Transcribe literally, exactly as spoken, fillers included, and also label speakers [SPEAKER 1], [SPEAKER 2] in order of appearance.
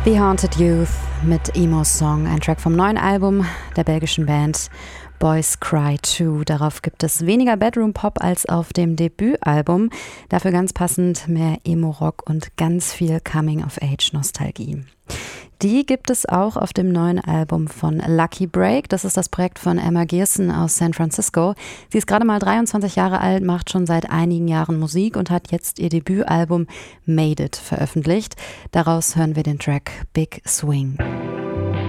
[SPEAKER 1] The Haunted Youth mit Emos Song, ein Track vom neuen Album der belgischen Band Boys Cry zwei. Darauf gibt es weniger Bedroom-Pop als auf dem Debütalbum. Dafür ganz passend mehr Emo-Rock und ganz viel Coming-of-Age-Nostalgie. Die gibt es auch auf dem neuen Album von Lucky Break. Das ist das Projekt von Emma Gerson aus San Francisco. Sie ist gerade mal dreiundzwanzig Jahre alt, macht schon seit einigen Jahren Musik und hat jetzt ihr Debütalbum Made It veröffentlicht. Daraus hören wir den Track Big Swing.